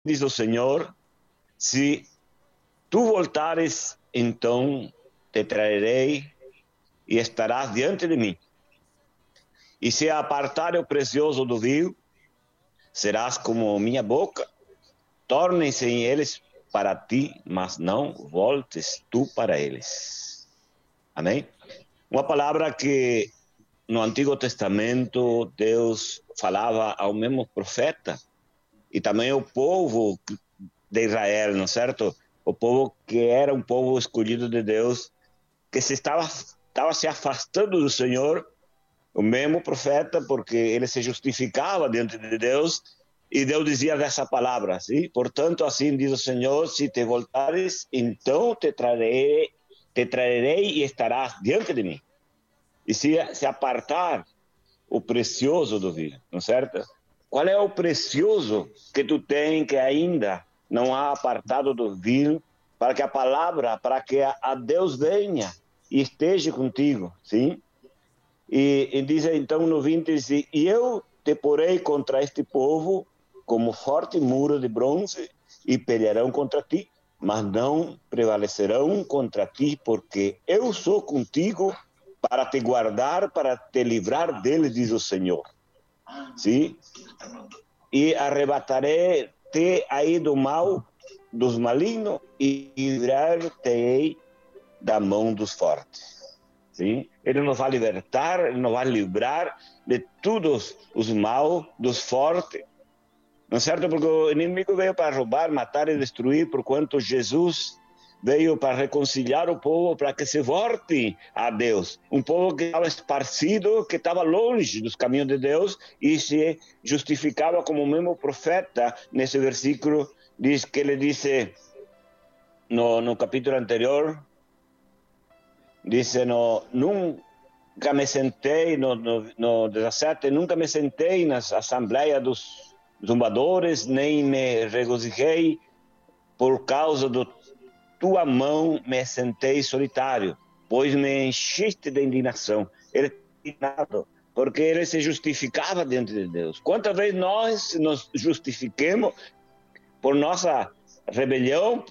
diz o Senhor, se tu voltares, então te trarei e estarás diante de mim. E se apartar o precioso do vil, serás como minha boca. Tornem-se eles para ti, mas não voltes tu para eles. Amém? Uma palavra que no Antigo Testamento Deus falava ao mesmo profeta e também ao povo de Israel, não é certo? O povo que era um povo escolhido de Deus, que estava se afastando do Senhor, o mesmo profeta, porque ele se justificava diante de Deus, e Deus dizia dessa palavra, sim? Portanto, assim diz o Senhor, se te voltares, então te trarei e estarás diante de mim. E se apartar o precioso do vil, não é certo? Qual é o precioso que tu tens que ainda não há apartado do vil, para que a palavra, para que a Deus venha e esteja contigo, sim? E diz então no 20, diz, e eu te porei contra este povo como forte muro de bronze e pelearão contra ti, mas não prevalecerão contra ti, porque eu sou contigo para te guardar, para te livrar deles, diz o Senhor. Sim? E arrebatarei-te aí do mal, dos malignos, e livrar-te-ei da mão dos fortes. Sim? Ele nos vai libertar, ele nos vai livrar de todos os mal dos fortes. Não é certo? Porque o inimigo veio para roubar, matar e destruir, porquanto Jesus veio para reconciliar o povo, para que se volte a Deus. Um povo que estava esparcido, que estava longe dos caminhos de Deus e se justificava como o mesmo profeta. Nesse versículo, diz que ele disse no capítulo anterior, disse, nunca me sentei, no 17, nunca me sentei nas assembleias dos zombadores, nem me regozijei por causa do tua mão me sentei solitário, pois me enchiste de indignação. Ele indignado, porque ele se justificava diante de Deus. Quantas vezes nós nos justifiquemos por nossa rebelião,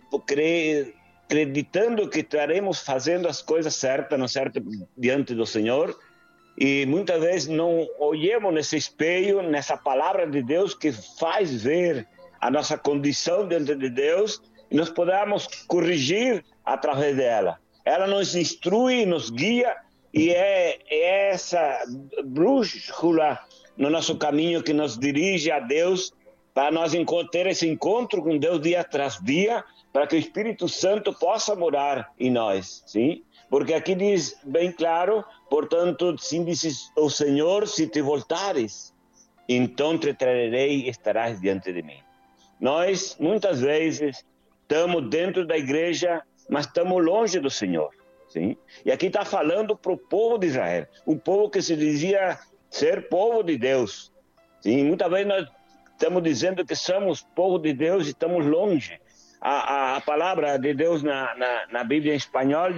acreditando que estaremos fazendo as coisas certas, não certo, diante do Senhor, e muitas vezes não olhamos nesse espelho, nessa palavra de Deus que faz ver a nossa condição diante de Deus, e nós podemos corrigir através dela. Ela nos instrui, nos guia, e é essa brújula no nosso caminho que nos dirige a Deus, para nós ter esse encontro com Deus dia tras dia, para que o Espírito Santo possa morar em nós, sim? Porque aqui diz bem claro, portanto, sim diz o Senhor, se te voltares, então te trarei e estarás diante de mim. Nós, muitas vezes, estamos dentro da igreja, mas estamos longe do Senhor, sim? E aqui está falando para o povo de Israel, um povo que se dizia ser povo de Deus, sim? Muitas vezes nós estamos dizendo que somos povo de Deus e estamos longe. A palavra de Deus na Bíblia em espanhol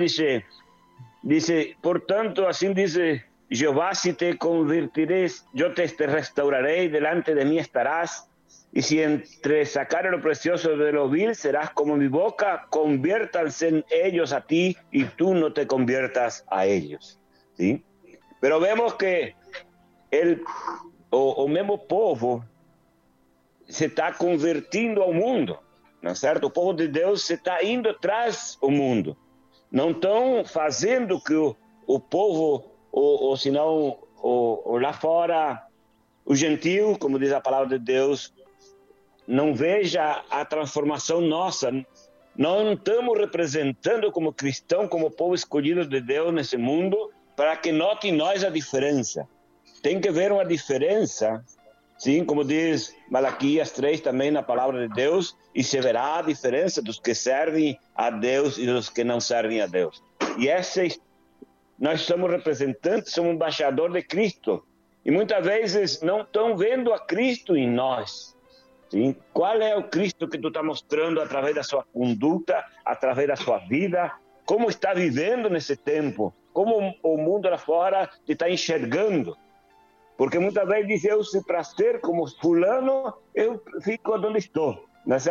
diz, portanto, assim diz Jeová, se te convertires, eu te restaurarei, delante de mim estarás, e se entre sacar lo precioso de lo vil, serás como mi boca, conviértanse ellos a ti, y tú no te conviertas a ellos. ¿Sí? Pero vemos que o mesmo povo se está convertindo ao mundo, não é certo? O povo de Deus se está indo atrás do mundo. Não estão fazendo que o povo, ou senão lá fora, o gentio, como diz a palavra de Deus, não veja a transformação nossa. Nós não estamos representando como cristão, como povo escolhido de Deus nesse mundo, para que note em nós a diferença. Tem que haver uma diferença, sim, como diz Malaquias 3 também na palavra de Deus, e se verá a diferença dos que servem a Deus e dos que não servem a Deus. E nós somos representantes, somos embaixadores de Cristo, e muitas vezes não estão vendo a Cristo em nós. Sim? Qual é o Cristo que tu está mostrando através da sua conduta, através da sua vida? Como está vivendo nesse tempo? Como o mundo lá fora te está enxergando? Porque muitas vezes diz, eu se para ser como fulano, eu fico onde estou. Nós